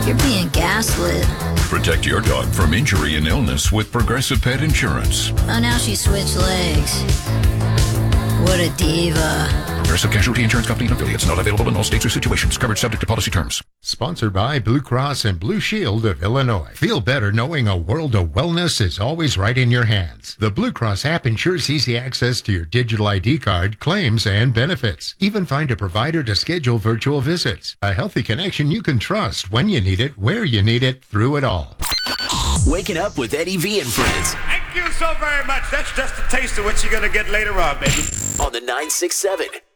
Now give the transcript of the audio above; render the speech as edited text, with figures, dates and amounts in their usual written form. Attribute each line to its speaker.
Speaker 1: You're being gaslit.
Speaker 2: Protect your dog from injury and illness with Progressive Pet Insurance.
Speaker 1: Oh, now she switched legs. What a diva.
Speaker 2: Progressive Casualty Insurance Company and affiliates. Not available in all states or situations. Covered subject to policy terms.
Speaker 3: Sponsored by Blue Cross and Blue Shield of Illinois. Feel better knowing a world of wellness is always right in your hands. The Blue Cross app ensures easy access to your digital ID card, claims, and benefits. Even find a provider to schedule virtual visits. A healthy connection you can trust when you need it, where you need it, through it all.
Speaker 4: Waking up with Eddie V and friends.
Speaker 5: Thank you so very much. That's just a taste of what you're going to get later on, baby.
Speaker 4: On the 967